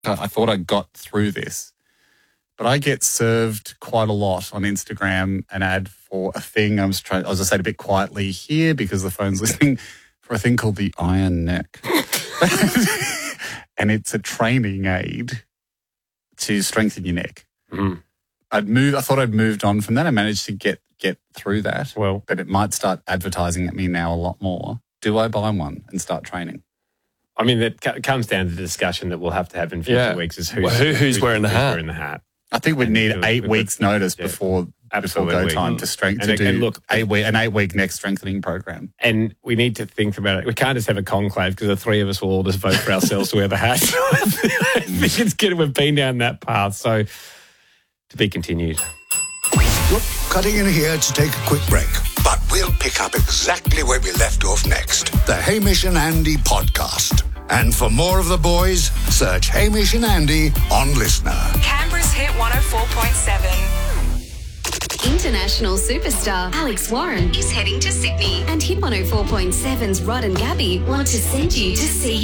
I thought I got through this, but I get served quite a lot on Instagram an ad for a thing. I was going to say it a bit quietly here because the phone's listening, for a thing called the Iron Neck. And it's a training aid to strengthen your neck. Mm. I thought I'd moved on from that. I managed to get through that. Well, but it might start advertising at me now a lot more. Do I buy one and start training? I mean, it comes down to the discussion that we'll have to have in future weeks is who's wearing the hat. Wearing the hat. I think we'd need 8 weeks' notice before go time to do an 8-week neck strengthening program. And we need to think about it. We can't just have a conclave because the three of us will all just vote for ourselves to wear the hat. I think it's good we've been down that path. So to be continued. Look, cutting in here to take a quick break, but we'll pick up exactly where we left off next. The Hamish and Andy podcast. And for more of the boys, search Hamish and Andy on Listener. Canberra's Hit 104.7. International superstar Alex Warren is heading to Sydney, and Hit 104.7's Rod and Gabby want to send you to see